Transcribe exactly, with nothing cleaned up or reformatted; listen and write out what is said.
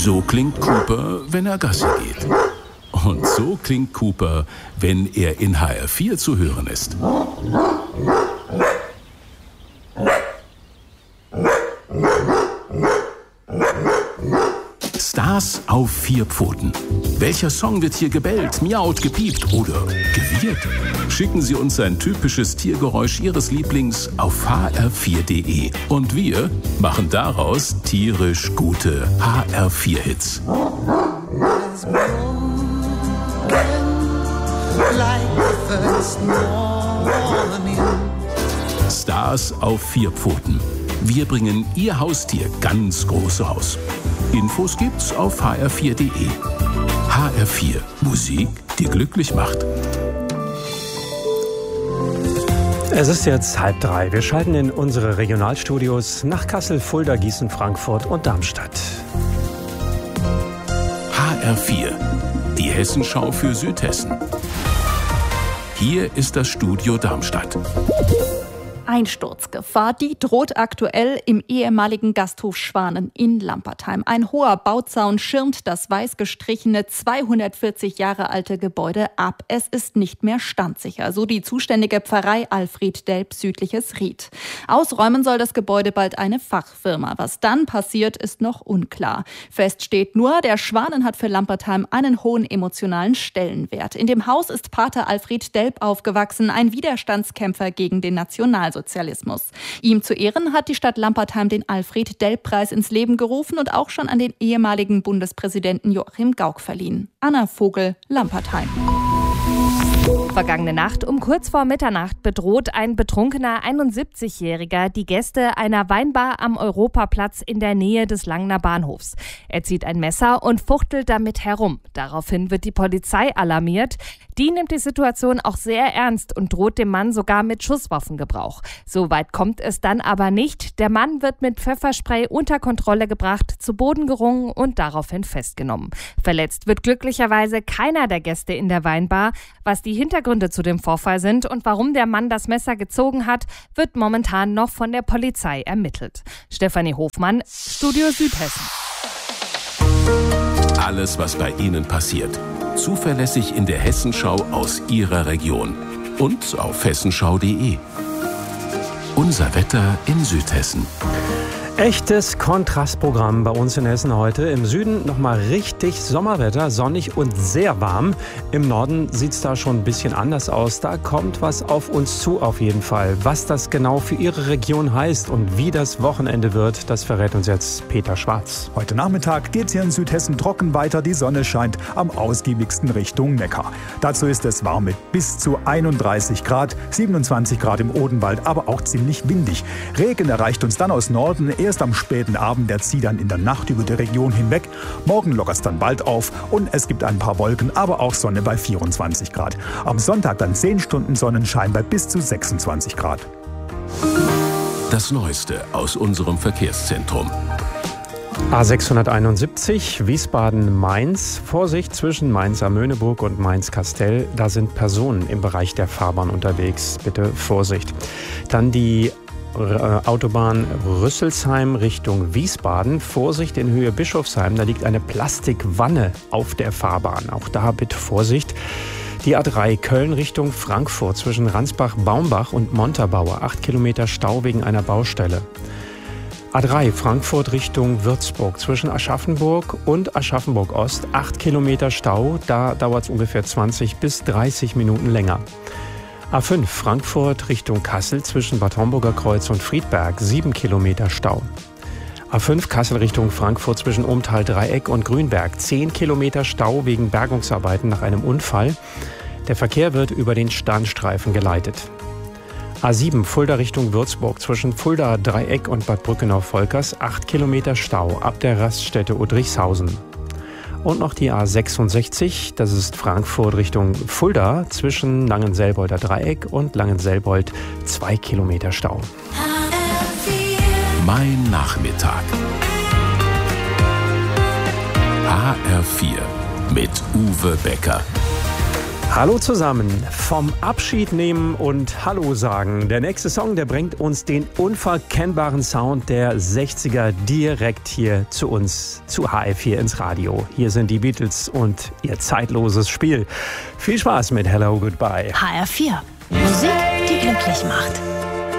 So klingt Cooper, wenn er Gassi geht. Und so klingt Cooper, wenn er in H R vier zu hören ist. Stars auf vier Pfoten. Welcher Song wird hier gebellt, miaut, gepiept oder gewirrt? Schicken Sie uns ein typisches Tiergeräusch Ihres Lieblings auf h r vier punkt d e. Und wir machen daraus tierisch gute H R vier Hits. Stars auf vier Pfoten. Wir bringen Ihr Haustier ganz groß raus. Infos gibt's auf h r vier punkt d e. H R vier. Musik, die glücklich macht. Es ist jetzt halb drei. Wir schalten in unsere Regionalstudios nach Kassel, Fulda, Gießen, Frankfurt und Darmstadt. H R vier. Die Hessenschau für Südhessen. Hier ist das Studio Darmstadt. Einsturzgefahr, die droht aktuell im ehemaligen Gasthof Schwanen in Lampertheim. Ein hoher Bauzaun schirmt das weiß gestrichene zweihundertvierzig Jahre alte Gebäude ab. Es ist nicht mehr standsicher, so die zuständige Pfarrei Alfred Delp südliches Ried. Ausräumen soll das Gebäude bald eine Fachfirma. Was dann passiert, ist noch unklar. Fest steht nur, der Schwanen hat für Lampertheim einen hohen emotionalen Stellenwert. In dem Haus ist Pater Alfred Delp aufgewachsen, ein Widerstandskämpfer gegen den Nationalsozialismus. Ihm zu Ehren hat die Stadt Lampertheim den Alfred-Delp-Preis ins Leben gerufen und auch schon an den ehemaligen Bundespräsidenten Joachim Gauck verliehen. Anna Vogel, Lampertheim. Vergangene Nacht um kurz vor Mitternacht bedroht ein betrunkener einundsiebzigjähriger die Gäste einer Weinbar am Europaplatz in der Nähe des Langner Bahnhofs. Er zieht ein Messer und fuchtelt damit herum. Daraufhin wird die Polizei alarmiert. Die nimmt die Situation auch sehr ernst und droht dem Mann sogar mit Schusswaffengebrauch. So weit kommt es dann aber nicht. Der Mann wird mit Pfefferspray unter Kontrolle gebracht, zu Boden gerungen und daraufhin festgenommen. Verletzt wird glücklicherweise keiner der Gäste in der Weinbar. Was die Hintergründe zu dem Vorfall sind und warum der Mann das Messer gezogen hat, wird momentan noch von der Polizei ermittelt. Stefanie Hofmann, Studio Südhessen. Alles, was bei Ihnen passiert. Zuverlässig in der Hessenschau aus Ihrer Region. Und auf hessenschau punkt d e. Unser Wetter in Südhessen. Echtes Kontrastprogramm bei uns in Hessen heute. Im Süden nochmal richtig Sommerwetter, sonnig und sehr warm. Im Norden sieht es da schon ein bisschen anders aus. Da kommt was auf uns zu auf jeden Fall. Was das genau für Ihre Region heißt und wie das Wochenende wird, das verrät uns jetzt Peter Schwarz. Heute Nachmittag geht es hier in Südhessen trocken weiter. Die Sonne scheint am ausgiebigsten Richtung Neckar. Dazu ist es warm mit bis zu einunddreißig Grad, siebenundzwanzig Grad im Odenwald, aber auch ziemlich windig. Regen erreicht uns dann aus Norden. Erst am späten Abend, der zieht dann in der Nacht über die Region hinweg. Morgen lockert es dann bald auf und es gibt ein paar Wolken, aber auch Sonne bei vierundzwanzig Grad. Am Sonntag dann zehn Stunden Sonnenschein bei bis zu sechsundzwanzig Grad. Das Neueste aus unserem Verkehrszentrum. A sechshunderteinundsiebzig, Wiesbaden-Mainz. Vorsicht zwischen Mainz-Amöneburg und Mainz-Kastell. Da sind Personen im Bereich der Fahrbahn unterwegs. Bitte Vorsicht. Dann die Autobahn Rüsselsheim Richtung Wiesbaden. Vorsicht in Höhe Bischofsheim, da liegt eine Plastikwanne auf der Fahrbahn. Auch da bitte Vorsicht. Die A drei Köln Richtung Frankfurt zwischen Ransbach-Baumbach und Montabaur. Acht Kilometer Stau wegen einer Baustelle. A drei Frankfurt Richtung Würzburg zwischen Aschaffenburg und Aschaffenburg Ost. Acht Kilometer Stau, da dauert es ungefähr zwanzig bis dreißig Minuten länger. A fünf Frankfurt Richtung Kassel zwischen Bad Homburger Kreuz und Friedberg, sieben Kilometer Stau. A fünf Kassel Richtung Frankfurt zwischen Umtal Dreieck und Grünberg, zehn Kilometer Stau wegen Bergungsarbeiten nach einem Unfall. Der Verkehr wird über den Standstreifen geleitet. A sieben Fulda Richtung Würzburg zwischen Fulda Dreieck und Bad Brückenau-Volkers, acht Kilometer Stau ab der Raststätte Udrichshausen. Und noch die A sechsundsechzig, das ist Frankfurt Richtung Fulda, zwischen Langenselbolder Dreieck und Langenselbold, zwei Kilometer Stau. Mein Nachmittag. H R vier mit Uwe Becker. Hallo zusammen, vom Abschied nehmen und Hallo sagen. Der nächste Song, der bringt uns den unverkennbaren Sound der sechziger direkt hier zu uns, zu H F vier ins Radio. Hier sind die Beatles und ihr zeitloses Spiel. Viel Spaß mit Hello Goodbye. H R vier, Musik, die glücklich macht.